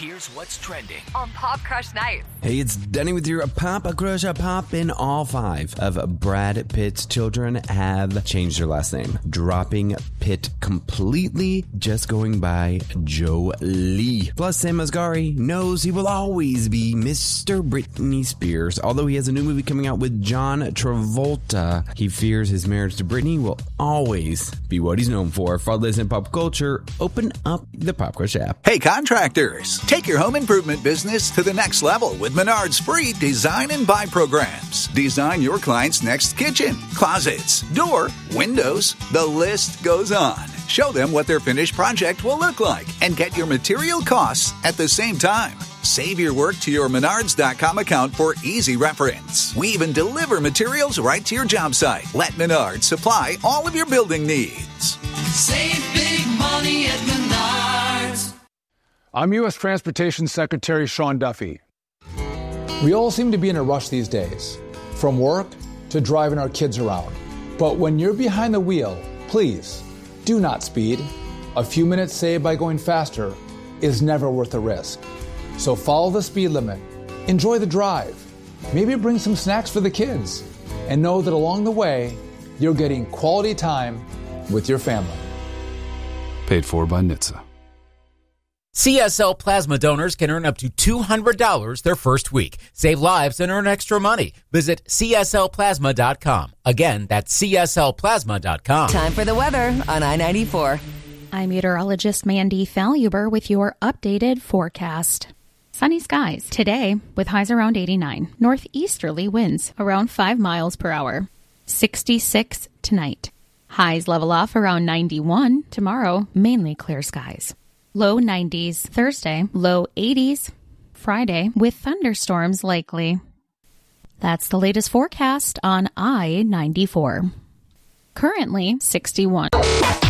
Here's what's trending on Pop Crush Nights. Hey, it's Denny with your Pop Crush Pop. In all 5 of Brad Pitt's children have changed their last name, dropping Pitt completely, just going by Jolie. Plus, Sam Asghari knows he will always be Mr. Britney Spears. Although he has a new movie coming out with John Travolta, he fears his marriage to Britney will always be what he's known for. For all this in pop culture, open up the Pop Crush app. Hey, contractors, take your home improvement business to the next level with Menard's free design and buy programs. Design your client's next kitchen, closets, door, windows. The list goes on. Show them what their finished project will look like and get your material costs at the same time. Save your work to your Menards.com account for easy reference. We even deliver materials right to your job site. Let Menards supply all of your building needs. Save big money at Menards. I'm U.S. Transportation Secretary Sean Duffy. We all seem to be in a rush these days, from work to driving our kids around. But when you're behind the wheel, please do not speed. A few minutes saved by going faster is never worth the risk. So follow the speed limit, enjoy the drive, maybe bring some snacks for the kids, and know that along the way, you're getting quality time with your family. Paid for by NHTSA. CSL Plasma donors can earn up to $200 their first week. Save lives and earn extra money. Visit CSLPlasma.com. Again, that's CSLPlasma.com. Time for the weather on I-94. I'm meteorologist Mandy Faluber with your updated forecast. Sunny skies today with highs around 89. Northeasterly winds around 5 miles per hour. 66 tonight. Highs level off around 91. Tomorrow, mainly clear skies. Low 90s Thursday, low 80s Friday with thunderstorms likely. That's the latest forecast on I-94. Currently 61.